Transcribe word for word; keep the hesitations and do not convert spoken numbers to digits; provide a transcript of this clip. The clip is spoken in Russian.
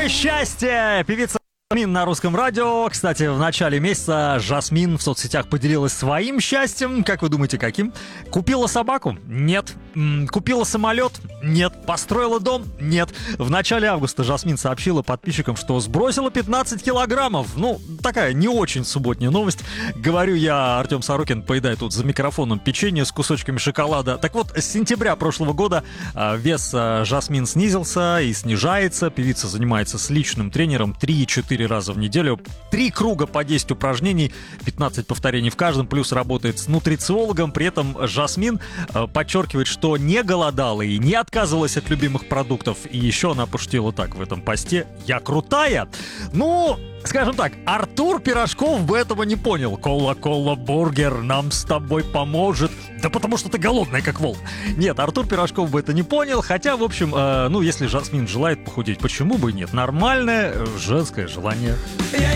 Какое счастье! Певица Жасмин на русском радио. Кстати, в начале месяца Жасмин в соцсетях поделилась своим счастьем. Как вы думаете, каким? Купила собаку? Нет. М-м, купила самолет? Нет. Построила дом? Нет. В начале августа Жасмин сообщила подписчикам, что сбросила пятнадцать килограммов. Ну, такая не очень субботняя новость. Говорю я, Артем Сорокин, поедаю тут за микрофоном печенье с кусочками шоколада. Так вот, с сентября прошлого года э, вес э, Жасмин снизился и снижается. Певица занимается с личным тренером три-четыре раза в неделю. Три круга по десять упражнений, пятнадцать повторений в каждом, плюс работает с нутрициологом. При этом Жасмин э, подчеркивает, что не голодала и не отказывалась от любимых продуктов. И еще она пошутила так в этом посте: «Я крутая». Ну, скажем так, Артур Пирожков бы этого не понял. Кола-кола бургер нам с тобой поможет. Да потому что ты голодная, как волк. Нет, Артур Пирожков бы это не понял. Хотя, в общем, э, ну, если Жасмин желает похудеть, почему бы и нет? Нормальное э, женское желание.